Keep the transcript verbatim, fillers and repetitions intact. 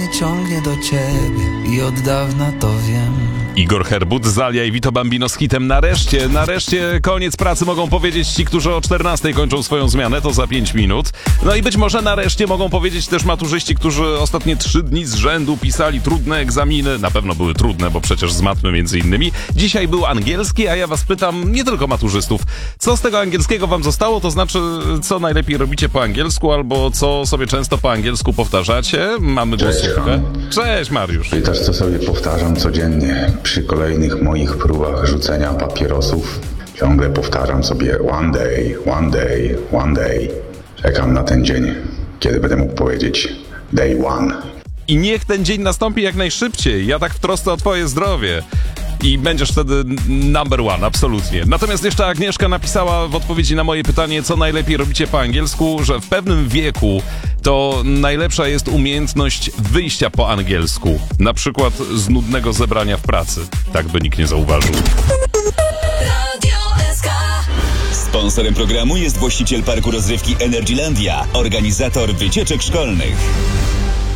mnie ciągnie do ciebie i od dawna to wiem. Igor Herbut, Zalia i Vito Bambino z hitem Nareszcie. Nareszcie koniec pracy mogą powiedzieć ci, którzy o czternastej kończą swoją zmianę, to za pięć minut. No i być może nareszcie mogą powiedzieć też maturzyści, którzy ostatnie trzy dni z rzędu pisali trudne egzaminy. Na pewno były trudne, bo przecież z matmy między innymi. Dzisiaj był angielski, a ja was pytam, nie tylko maturzystów, co z tego angielskiego wam zostało? To znaczy, co najlepiej robicie po angielsku, albo co sobie często po angielsku powtarzacie? Mamy głosówkę. Cześć, Mariusz. I też co sobie powtarzam codziennie przy kolejnych moich próbach rzucenia papierosów. Ciągle powtarzam sobie one day, one day, one day. Czekam na ten dzień, kiedy będę mógł powiedzieć day one. I niech ten dzień nastąpi jak najszybciej. Ja tak w trosce o twoje zdrowie. I będziesz wtedy number one, absolutnie. Natomiast jeszcze Agnieszka napisała w odpowiedzi na moje pytanie, co najlepiej robicie po angielsku, że w pewnym wieku to najlepsza jest umiejętność wyjścia po angielsku. Na przykład z nudnego zebrania w pracy. Tak by nikt nie zauważył. Sponsorem programu jest właściciel parku rozrywki Energylandia, organizator wycieczek szkolnych.